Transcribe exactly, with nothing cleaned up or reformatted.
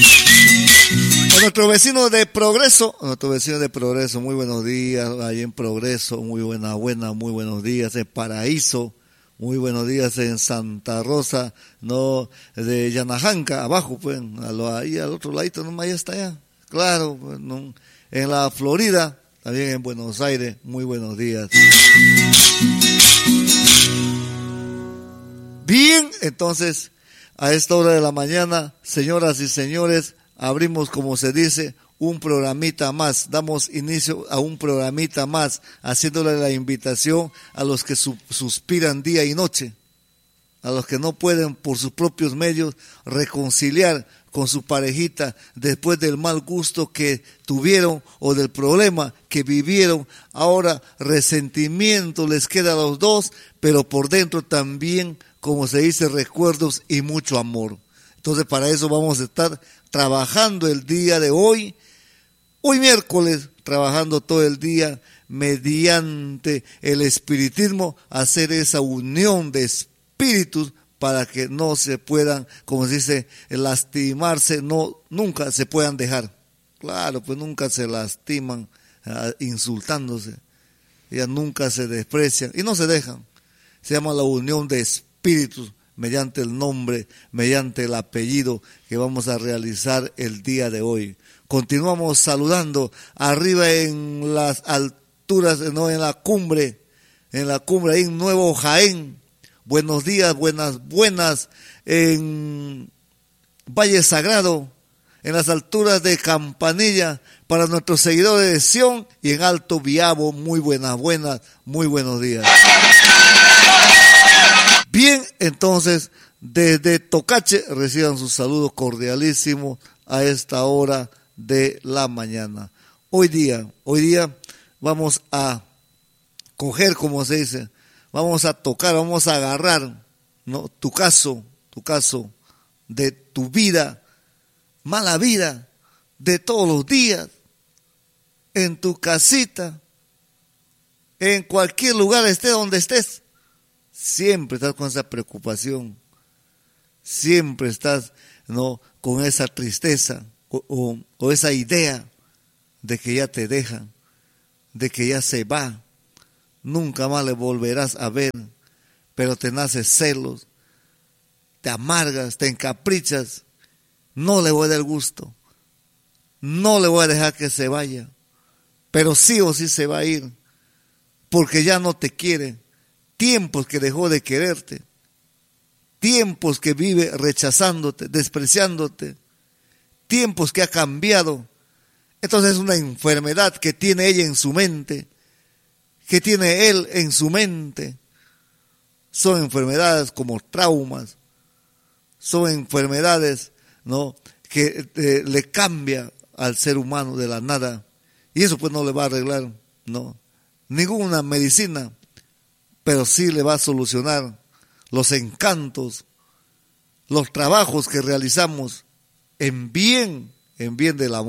A nuestro vecino de Progreso, a nuestro vecino de Progreso, muy buenos días, ahí en Progreso, muy buena, buena, muy buenos días, en Paraíso, muy buenos días en Santa Rosa, no, de Yanajanca, abajo, pues, a lo, ahí al otro ladito, nomás ya está allá, claro, pues, no, en la Florida, también en Buenos Aires, muy buenos días. Bien, entonces, a esta hora de la mañana, señoras y señores, abrimos, como se dice, un programita más, damos inicio a un programita más, haciéndole la invitación a los que su, suspiran día y noche, a los que no pueden por sus propios medios reconciliar con su parejita después del mal gusto que tuvieron o del problema que vivieron. Ahora resentimiento les queda a los dos, pero por dentro también, como se dice, recuerdos y mucho amor. Entonces para eso vamos a estar trabajando el día de hoy, hoy miércoles, trabajando todo el día mediante el espiritismo, hacer esa unión de espíritus para que no se puedan, como se dice, lastimarse, no, nunca se puedan dejar. Claro, pues nunca se lastiman uh, insultándose, ellas nunca se desprecian y no se dejan. Se llama la unión de espíritus, mediante el nombre, mediante el apellido que vamos a realizar el día de hoy. Continuamos saludando arriba en las alturas, no, en la cumbre, en la cumbre, ahí en Nuevo Jaén. Buenos días, buenas, buenas, en Valle Sagrado, en las alturas de Campanilla, para nuestros seguidores de Sion, y en Alto Viabo, muy buenas, buenas, muy buenos días. Bien, entonces, desde Tocache reciban sus saludos cordialísimos a esta hora de la mañana. Hoy día, hoy día vamos a coger, como se dice, vamos a tocar, vamos a agarrar, ¿no?, tu caso, tu caso de tu vida, mala vida, de todos los días, en tu casita, en cualquier lugar estés donde estés. Siempre estás con esa preocupación, siempre estás, ¿no?, con esa tristeza o, o, o esa idea de que ya te dejan, de que ya se va, nunca más le volverás a ver, pero te nace celos, te amargas, te encaprichas, no le voy a dar gusto, no le voy a dejar que se vaya, pero sí o sí se va a ir, porque ya no te quiere. Tiempos que dejó de quererte, tiempos que vive rechazándote, despreciándote, tiempos que ha cambiado. Entonces es una enfermedad que tiene ella en su mente, que tiene él en su mente. Son enfermedades como traumas, son enfermedades, ¿no?, que eh, le cambia al ser humano de la nada, y eso pues no le va a arreglar, no, ninguna medicina, pero sí le va a solucionar los encantos, los trabajos que realizamos en bien, en bien del amor.